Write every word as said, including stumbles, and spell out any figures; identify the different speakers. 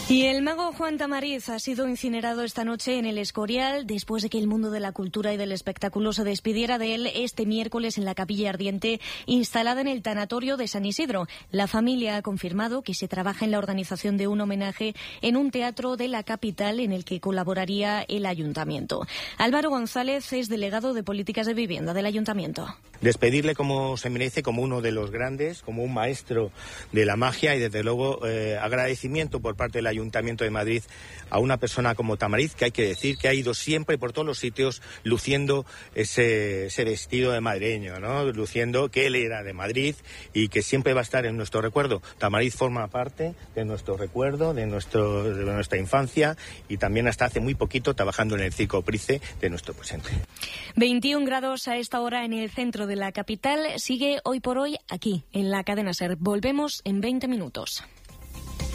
Speaker 1: Y el mago Juan Tamariz ha sido incinerado esta noche en el Escorial después de que el mundo de la cultura y del espectáculo se despidiera de él este miércoles en la capilla ardiente instalada en el tanatorio de San Isidro. La familia ha confirmado que se trabaja en la organización de un homenaje en un teatro de la capital en el que colaboraría el ayuntamiento. Álvaro González es delegado de Políticas de Vivienda del ayuntamiento.
Speaker 2: Despedirle como se merece, como uno de los grandes, como un maestro de la magia y desde luego eh, agradecimiento por parte del Ayuntamiento de Madrid a una persona como Tamariz, que hay que decir que ha ido siempre por todos los sitios luciendo ese, ese vestido de madrileño, ¿no? Luciendo que él era de Madrid y que siempre va a estar en nuestro recuerdo. Tamariz forma parte de nuestro recuerdo, de, nuestro, de nuestra infancia y también hasta hace muy poquito trabajando en el Circo Price de nuestro presente.
Speaker 1: veintiún grados a esta hora en el centro de la capital. Sigue Hoy por Hoy aquí en la cadena SER. Volvemos en veinte minutos.